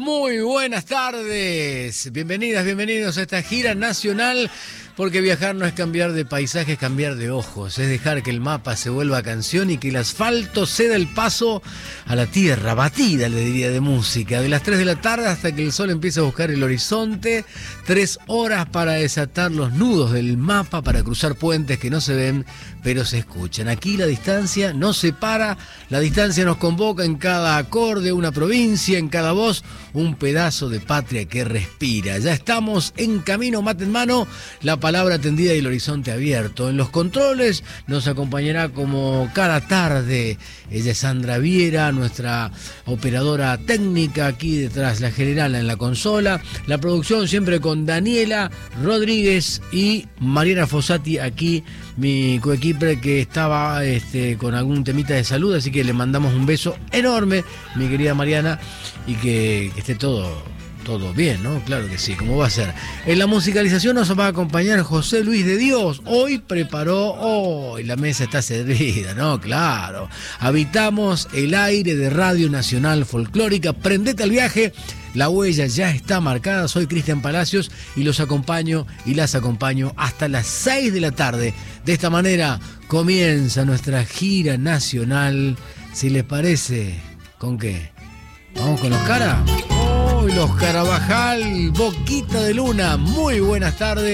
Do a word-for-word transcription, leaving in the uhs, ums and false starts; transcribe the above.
Muy buenas tardes, bienvenidas, bienvenidos a esta gira nacional, porque viajar no es cambiar de paisaje, es cambiar de ojos, es dejar que el mapa se vuelva canción y que el asfalto ceda el paso a la tierra batida, le diría, de música. De las tres de la tarde hasta que el sol empiece a buscar el horizonte, tres horas para desatar los nudos del mapa, para cruzar puentes que no se ven, pero se escuchan. Aquí la distancia nos separa, la distancia nos convoca en cada acorde, una provincia, en cada voz, un pedazo de patria que respira. Ya estamos en camino, mate en mano, la palabra tendida y el horizonte abierto. En los controles nos acompañará como cada tarde. Ella es Sandra Viera, nuestra operadora técnica aquí detrás, la general en la consola. La producción siempre con Daniela Rodríguez y Mariana Fossati, aquí mi coequiper que estaba este, con algún temita de salud, así que le mandamos un beso enorme, mi querida Mariana, y que, que esté todo... Todo bien, ¿no? Claro que sí, ¿cómo va a ser? En la musicalización nos va a acompañar José Luis de Dios. Hoy preparó, hoy la mesa está servida, ¿no? Claro. Habitamos el aire de Radio Nacional Folclórica. Prendete al viaje, la huella ya está marcada. Soy Cristian Palacios y los acompaño y las acompaño hasta las seis de la tarde. De esta manera comienza nuestra gira nacional. Si les parece, ¿con qué? ¿Vamos con los caras? Los Carabajal, Boquita de Luna, muy buenas tardes.